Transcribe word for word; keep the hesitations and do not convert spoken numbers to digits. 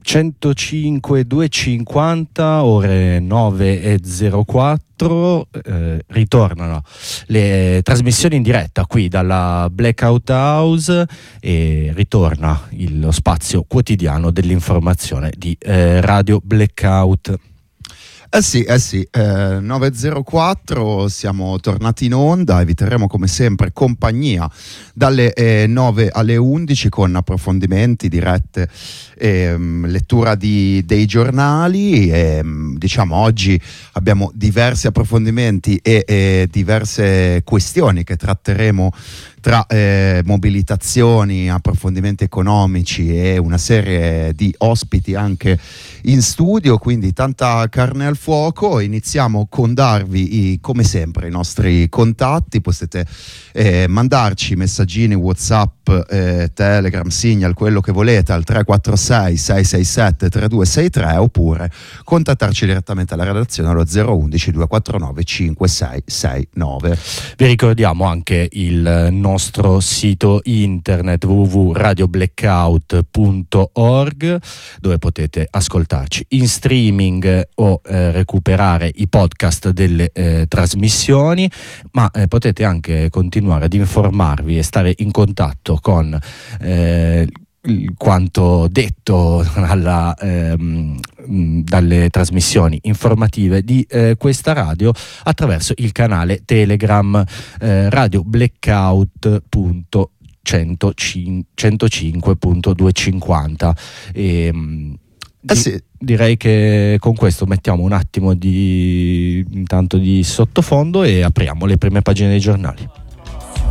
centocinque duecentocinquanta, ore nove e zero quattro, eh, ritornano le trasmissioni in diretta qui dalla Blackout House e ritorna il- lo spazio quotidiano dell'informazione di eh, Radio Blackout. Eh sì, eh sì, eh, nove e zero quattro, siamo tornati in onda e vi terremo come sempre compagnia dalle eh, nove alle undici con approfondimenti, dirette, ehm, lettura di, dei giornali e, diciamo, oggi abbiamo diversi approfondimenti e, e diverse questioni che tratteremo tra eh, mobilitazioni, approfondimenti economici e una serie di ospiti anche in studio, quindi tanta carne al fuoco. Iniziamo con darvi i, come sempre, i nostri contatti. Potete eh, mandarci messaggini WhatsApp, eh, Telegram, Signal, quello che volete al tre quattro sei sei sei sette tre due sei tre, oppure contattarci direttamente alla redazione allo zero uno uno due quattro nove cinque sei sei nove. Vi ricordiamo anche il nostro sito internet w w w punto radio blackout punto org, dove potete ascoltarci in streaming o eh, recuperare i podcast delle eh, trasmissioni, ma eh, potete anche continuare ad informarvi e stare in contatto con eh, quanto detto alla, ehm, dalle trasmissioni informative di eh, questa radio attraverso il canale Telegram eh, radio blackout punto centocinque punto duecentocinquanta. E, Eh sì. direi che con questo mettiamo un attimo di intanto di sottofondo e apriamo le prime pagine dei giornali.